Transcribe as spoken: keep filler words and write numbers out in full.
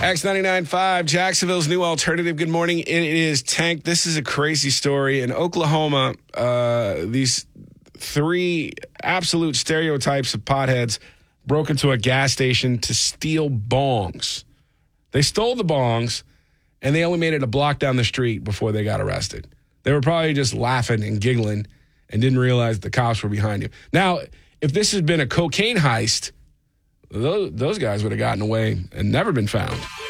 X ninety-nine point five, Jacksonville's new alternative. Good morning. It is Tank. This is a crazy story. In Oklahoma, uh, these three absolute stereotypes of potheads broke into a gas station to steal bongs. They stole the bongs, and they only made it a block down the street before they got arrested. They were probably just laughing and giggling and didn't realize the cops were behind him. Now, if this had been a cocaine heist, those, those guys would have gotten away and never been found.